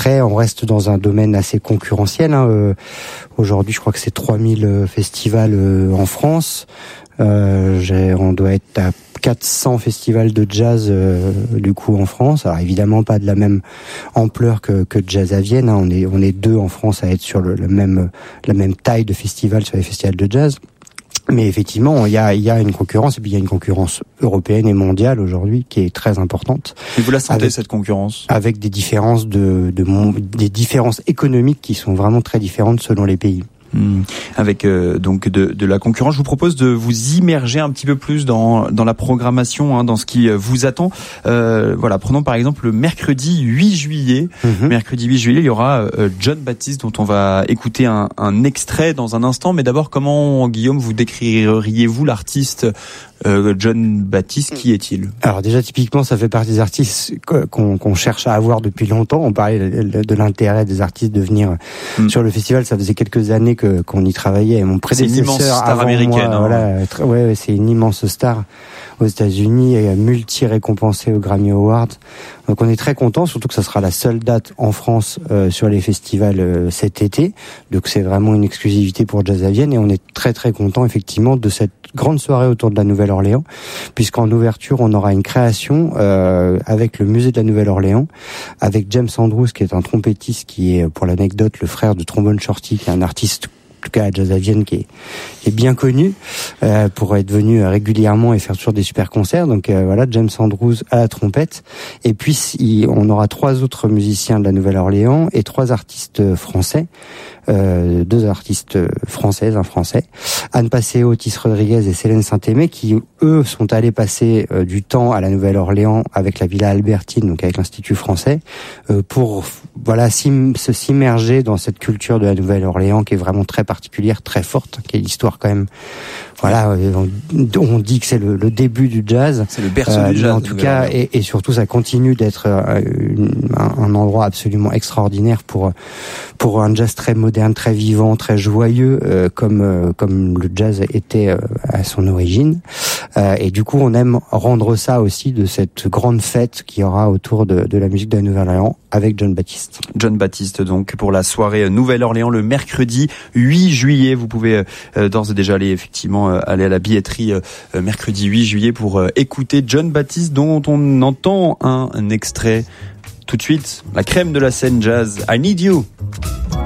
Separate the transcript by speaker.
Speaker 1: Après, on reste dans un domaine assez concurrentiel. Aujourd'hui, je crois que c'est 3000 festivals en France. On doit être à 400 festivals de jazz du coup en France. Alors évidemment pas de la même ampleur que Jazz à Vienne. On est 2 en France à être sur la même taille de festival sur les festivals de jazz. Mais effectivement, il y a une concurrence, et puis il y a une concurrence européenne et mondiale aujourd'hui qui est très importante.
Speaker 2: Et vous la sentez, cette concurrence? Avec
Speaker 1: des différences des différences économiques qui sont vraiment très différentes selon les pays.
Speaker 2: Avec donc de la concurrence. Je vous propose de vous immerger un petit peu plus dans la programmation, dans ce qui vous attend. Voilà, prenons par exemple le mercredi 8 juillet. Mercredi 8 juillet, il y aura Jon Batiste, dont on va écouter un extrait dans un instant. Mais d'abord, comment, Guillaume, vous décririez-vous l'artiste Jon Batiste? Qui est-il?
Speaker 1: Alors déjà, typiquement, ça fait partie des artistes qu'on cherche à avoir depuis longtemps. On parlait de l'intérêt des artistes de venir sur le festival. Ça faisait quelques années qu'on y travaillait. Et mon prédécesseur,
Speaker 2: c'est une immense star américaine.
Speaker 1: Voilà, c'est une immense star aux États-Unis et multi-récompensée aux Grammy Awards. Donc on est très content, surtout que ça sera la seule date en France sur les festivals cet été. Donc c'est vraiment une exclusivité pour Jazz à Vienne, et on est très très content effectivement de cette grande soirée autour de la Nouvelle-Orléans, puisqu'en ouverture on aura une création avec le musée de la Nouvelle-Orléans, avec James Andrews, qui est un trompettiste, qui est, pour l'anecdote, le frère de Trombone Shorty, qui est un artiste, en tout cas à Jazz à Vienne, qui est bien connu pour être venu régulièrement et faire toujours des super concerts. Donc voilà, James Andrews à la trompette. Et puis on aura 3 autres musiciens de la Nouvelle-Orléans et 3 artistes français. 2 artistes françaises, un français, Anne Passeo, Otis Rodriguez et Célène Saint-Aimé, qui eux sont allés passer du temps à la Nouvelle-Orléans avec la Villa Albertine, donc avec l'Institut français, pour s'immerger dans cette culture de la Nouvelle-Orléans qui est vraiment très particulière, très forte, qui est l'histoire quand même. Voilà, on dit que c'est le début du jazz.
Speaker 2: C'est le berceau du jazz.
Speaker 1: En tout cas, et surtout, ça continue d'être un endroit absolument extraordinaire pour un jazz très moderne, très vivant, très joyeux, comme le jazz était à son origine. Et du coup, on aime rendre ça aussi de cette grande fête qu'il y aura autour de la musique de la Nouvelle-Orléans avec Jon Batiste.
Speaker 2: Jon Batiste, donc, pour la soirée Nouvelle-Orléans le mercredi 8 juillet. Vous pouvez d'ores et déjà aller à la billetterie mercredi 8 juillet pour écouter Jon Batiste, dont on entend un extrait tout de suite. La crème de la scène jazz, I Need You.